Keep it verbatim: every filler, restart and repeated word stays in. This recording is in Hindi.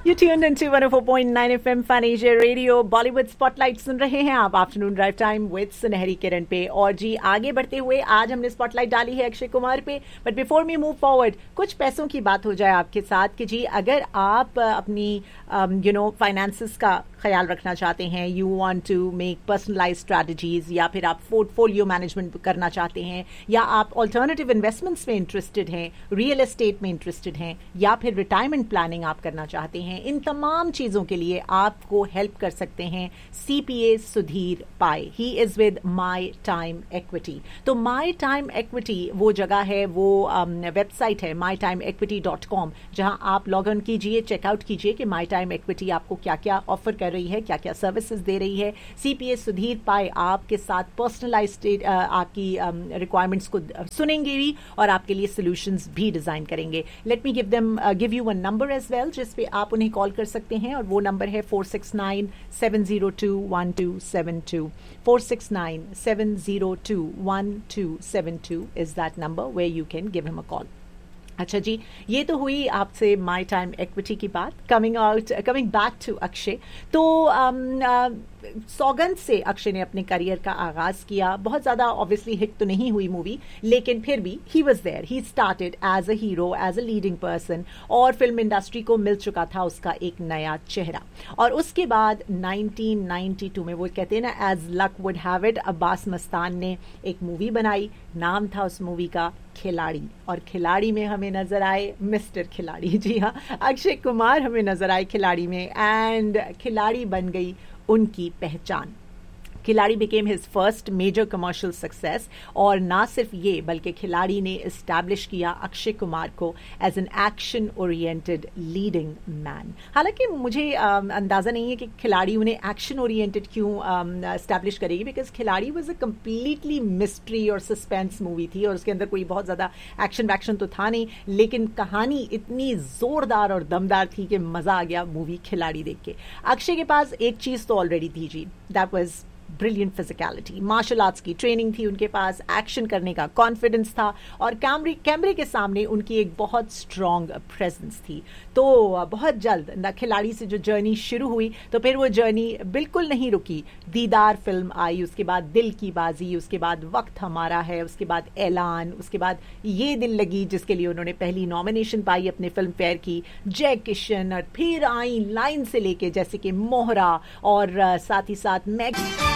You tuned into one oh four point nine F M Fun Asia Radio Bollywood spotlight सुन रहे हैं आप आफ्टरनून ड्राइव टाइम विद सुनहरी किरण पे। और जी आगे बढ़ते हुए आज हमने स्पॉटलाइट डाली है अक्षय कुमार पे। But before me move forward कुछ पैसों की बात हो जाए आपके साथ कि जी अगर आप अपनी यू नो फाइनेंसेस का ख्याल रखना चाहते हैं, you want to make personalise strategies, या फिर आप पोर्टफोलियो मैनेजमेंट करना चाहते हैं, या आप ऑल्टरनेटिव इन्वेस्टमेंट्स में इंटरेस्टेड हैं, रियल एस्टेट में इंटरेस्टेड हैं, या फिर रिटायरमेंट प्लानिंग आप करना चाहते हैं, इन तमाम चीजों के लिए आपको हेल्प कर सकते हैं CPA Sudhir pi. He is with my time equity. तो माई टाइम इक्विटी वो जगह है, वो वेबसाइट um, है my time equity dot com, जहां आप लॉग इन कीजिए, चेकआउट कीजिए कि माई टाइम इक्विटी आपको क्या क्या ऑफर कर रही है, क्या क्या सर्विसेज दे रही है। सीपीए सुधीर पाई आपके साथ पर्सनलाइज्ड आपकी रिक्वायरमेंट्स को सुनेंगे भी और आपके लिए सॉल्यूशंस भी डिजाइन करेंगे। Let me give them give you one number as well जिस पे आप उन्हें कॉल कर सकते हैं, और वो नंबर है four six nine seven zero to one two seven to. Four six nine seven zero to one two seven two is that number where you can give him a call. अच्छा जी, ये तो हुई आपसे माई टाइम इक्विटी की बात। Coming out coming back to Akshay, तो um, uh, सौगंध से अक्षय ने अपने करियर का आगाज किया। बहुत ज्यादा ऑब्वियसली हिट तो नहीं हुई मूवी, लेकिन फिर भी he was there, he started as a hero, as a leading person, और फिल्म इंडस्ट्री को मिल चुका था उसका एक नया चेहरा। और उसके बाद नाइनटीन नाइंटी टू में, वो कहते हैं ना as luck would have it, Abbas Mastan ने एक मूवी बनाई। नाम था उस मूवी का खिलाड़ी, और खिलाड़ी में हमें नजर आए मिस्टर खिलाड़ी। जी हाँ, अक्षय कुमार हमें नजर आए खिलाड़ी में, एंड खिलाड़ी बन गई उनकी पहचान। खिलाड़ी became his first major commercial success, और ना सिर्फ ये बल्कि खिलाड़ी ने इस्टेब्लिश किया अक्षय कुमार को as an action oriented leading man. हालांकि मुझे अंदाजा नहीं है कि खिलाड़ी उन्हें एक्शन ओरिएंटेड क्यों इस्टेब्लिश करेगी, बिकॉज खिलाड़ी वाज अ कंप्लीटली मिस्ट्री और सस्पेंस मूवी थी, और उसके अंदर कोई बहुत ज्यादा एक्शन वैक्शन तो था नहीं, लेकिन कहानी इतनी जोरदार और दमदार थी कि मजा आ गया मूवी खिलाड़ी देख के। अक्षय के पास एक चीज तो ऑलरेडी थी जी, that was brilliant physicality. Martial arts की ट्रेनिंग थी उनके पास, एक्शन करने का कॉन्फिडेंस था, और कैमरे कैमरे के सामने उनकी एक बहुत स्ट्रॉन्ग प्रेजेंस थी। तो बहुत जल्द न खिलाड़ी से जो जर्नी शुरू हुई, तो फिर वो जर्नी बिल्कुल नहीं रुकी। दीदार फिल्म आई, उसके बाद दिल की बाजी, उसके बाद वक्त हमारा है, उसके बाद ऐलान, उसके बाद ये दिल लगी जिसके लिए उन्होंने पहली नॉमिनेशन पाई अपने फिल्म फेयर की, जय किशन, और फिर आई लाइन से लेके जैसे कि मोहरा, और साथ ही साथ मैग